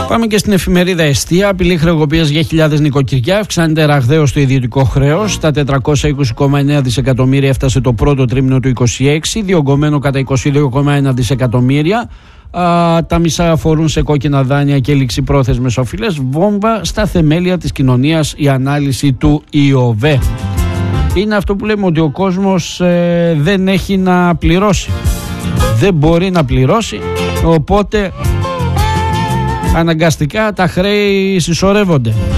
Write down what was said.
Πάμε και στην εφημερίδα Εστία. Απειλή χρεοκοπίας για χιλιάδες νοικοκυριά. Αυξάνεται ραγδαίως το ιδιωτικό χρέος. Στα 420,9 δισεκατομμύρια έφτασε το πρώτο τρίμηνο του 2026, διωγγωμένο κατά 22,1 δισεκατομμύρια. Τα μισά αφορούν σε κόκκινα δάνεια και ληξιπρόθεσμες οφειλές. Βόμβα στα θεμέλια της κοινωνίας, η ανάλυση του ΙΟΒΕ. Είναι αυτό που λέμε, ότι ο κόσμος δεν έχει να πληρώσει. Δεν μπορεί να πληρώσει, οπότε αναγκαστικά τα χρέη συσσωρεύονται.